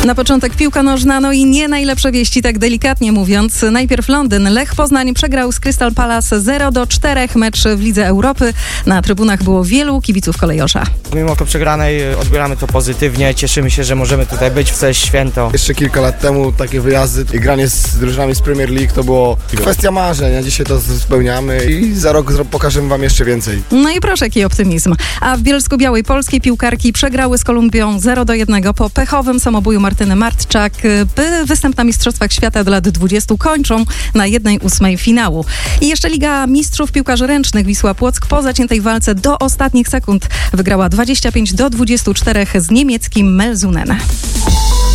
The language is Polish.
Na początek piłka nożna, no i nie najlepsze wieści, tak delikatnie mówiąc. Najpierw Londyn. Lech Poznań przegrał z Crystal Palace 0-4, mecz w Lidze Europy. Na trybunach było wielu kibiców kolejorza. Mimo to przegranej odbieramy to pozytywnie, cieszymy się, że możemy tutaj być w całe święto. Jeszcze kilka lat temu takie wyjazdy i granie z drużynami z Premier League to było kwestia marzeń, a dzisiaj to spełniamy i za rok pokażemy wam jeszcze więcej. No i proszę, jaki optymizm. A w Bielsko-Białej polskie piłkarki przegrały z Kolumbią 0-1 po pechowym samobuju Martyny Martczak. Występ na Mistrzostwach Świata do lat 20 kończą na 1/8 finału. I jeszcze Liga Mistrzów Piłkarzy Ręcznych Wisła Płock po zaciętej walce do ostatnich sekund wygrała 25-24 z niemieckim Melzunen.